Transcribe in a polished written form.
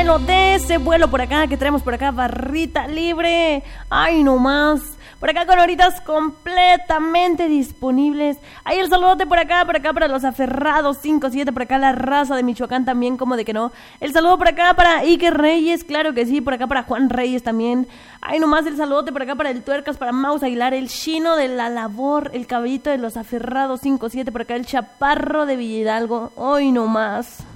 vuelo por acá que traemos por acá, barrita libre. Ay, no más. Por acá con horitas completamente disponibles. Ahí el saludote por acá para los aferrados 5-7, por acá la raza de Michoacán también, como de que no. El saludo por acá para Iker Reyes, claro que sí, por acá para Juan Reyes también. Ay, nomás el saludote por acá para el Tuercas, para Maus Aguilar, el Chino de la Labor, el Caballito de los aferrados 5-7, por acá el Chaparro de Villa Hidalgo. Ay, nomás.